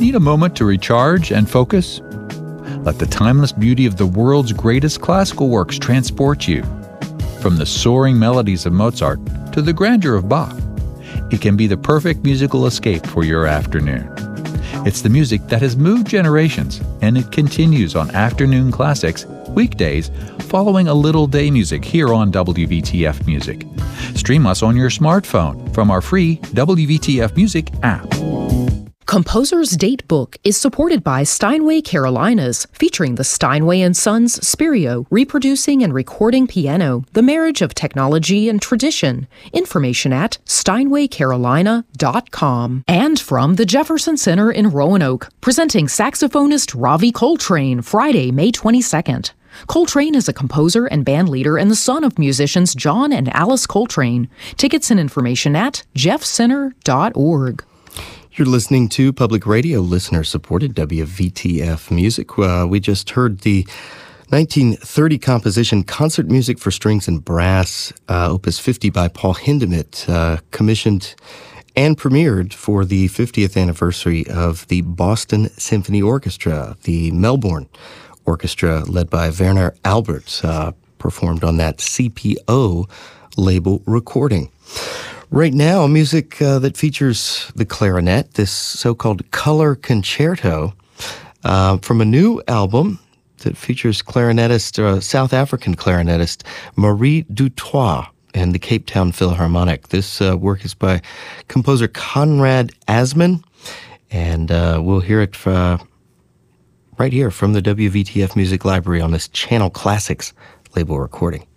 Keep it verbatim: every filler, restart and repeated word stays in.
Need a moment to recharge and focus? Let the timeless beauty of the world's greatest classical works transport you. From the soaring melodies of Mozart to the grandeur of Bach, it can be the perfect musical escape for your afternoon. It's the music that has moved generations, and it continues on Afternoon Classics, weekdays, following a little day music here on W V T F Music. Stream us on your smartphone from our free W V T F Music app. Composer's Date Book is supported by Steinway Carolinas, featuring the Steinway and Sons Spirio, reproducing and recording piano, the marriage of technology and tradition. Information at steinway carolina dot com. And from the Jefferson Center in Roanoke, presenting saxophonist Ravi Coltrane, Friday, May twenty-second. Coltrane is a composer and band leader and the son of musicians John and Alice Coltrane. Tickets and information at jeff center dot org. You're listening to Public Radio listener-supported W V T F Music. Uh, we just heard the nineteen thirty composition Concert Music for Strings and Brass, uh, Opus fifty by Paul Hindemith, uh, commissioned and premiered for the fiftieth anniversary of the Boston Symphony Orchestra. The Melbourne Orchestra, led by Werner Albert, uh, performed on that C P O label recording. Right now, music uh, that features the clarinet, this so-called color concerto, uh, from a new album that features clarinetist, uh, South African clarinetist Marie du Toit and the Cape Town Philharmonic. This uh, work is by composer Conrad Asman, and uh, we'll hear it uh, right here from the W V T F Music Library on this Channel Classics label recording.